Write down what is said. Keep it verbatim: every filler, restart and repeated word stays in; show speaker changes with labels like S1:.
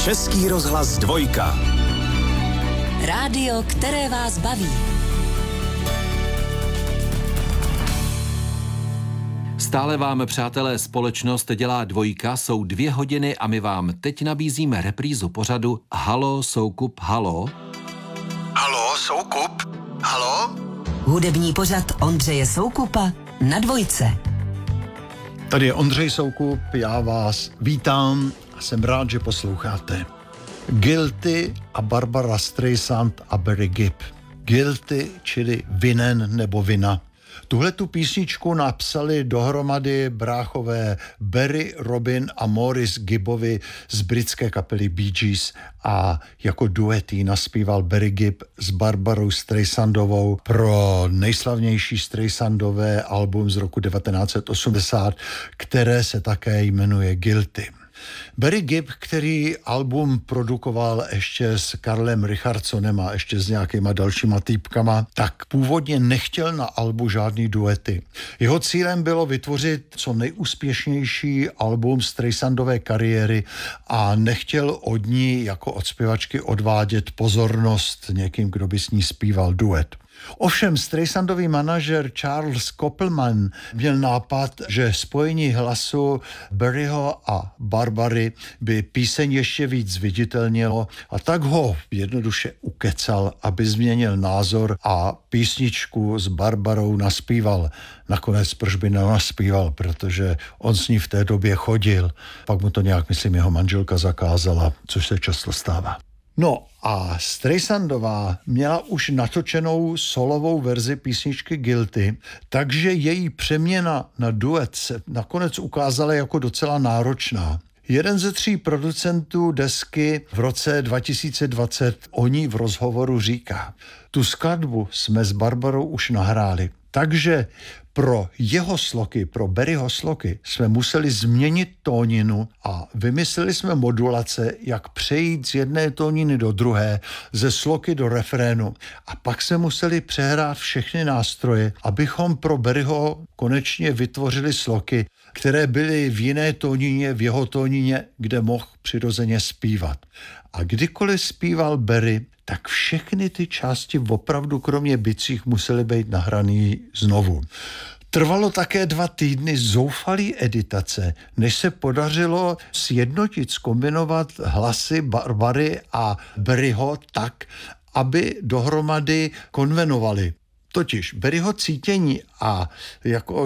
S1: Český rozhlas dvojka.
S2: Rádio, které vás baví.
S3: Stále vám, přátelé, společnost dělá dvojka, jsou dvě hodiny a my vám teď nabízíme reprízu pořadu Halo, Soukup, halo.
S4: Halo, Soukup, halo?
S2: Hudební pořad Ondřeje Soukupa na dvojce.
S5: Tady je Ondřej Soukup, já vás vítám a jsem rád, že posloucháte. Guilty a Barbara Streisand a Barry Gibb. Guilty, čili vinen nebo vina. Tuhle tu písničku napsali dohromady bráchové Barry, Robin a Maurice Gibbovi z britské kapely Bee Gees a jako duet jí naspíval Barry Gibb s Barbarou Streisandovou pro nejslavnější Streisandové album z roku devatenáct set osmdesát, které se také jmenuje Guilty. Barry Gibb, který album produkoval ještě s Karlem Richardsonem a ještě s nějakýma dalšíma týpkama, tak původně nechtěl na albu žádný duety. Jeho cílem bylo vytvořit co nejúspěšnější album Streisandové kariéry a nechtěl od ní jako od zpěvačky odvádět pozornost někým, kdo by s ní zpíval duet. Ovšem Streisandový manažer Charles Koppelman měl nápad, že spojení hlasu Barryho a Barbary by píseň ještě víc zviditelnilo a tak ho jednoduše ukecal, aby změnil názor a písničku s Barbarou naspíval. Nakonec proč by nenaspíval, protože on s ní v té době chodil. Pak mu to nějak, myslím, jeho manželka zakázala, což se často stává. No a Streisandová měla už natočenou solovou verzi písničky Guilty, takže její přeměna na duet se nakonec ukázala jako docela náročná. Jeden ze tří producentů desky v roce dva tisíce dvacet o ní v rozhovoru říká: tu skladbu jsme s Barbarou už nahráli, takže pro jeho sloky, pro Barryho sloky jsme museli změnit tóninu a vymysleli jsme modulace, jak přejít z jedné tóniny do druhé, ze sloky do refrénu. A pak jsme museli přehrát všechny nástroje, abychom pro Barryho konečně vytvořili sloky, které byly v jiné tónině, v jeho tónině, kde mohl přirozeně zpívat. A kdykoliv zpíval Barry, tak všechny ty části opravdu kromě bicích musely být nahraný znovu. Trvalo také dva týdny zoufalý editace, než se podařilo sjednotit, zkombinovat hlasy Barbary a Barryho tak, aby dohromady konvenovali. Totiž Barryho cítění a jako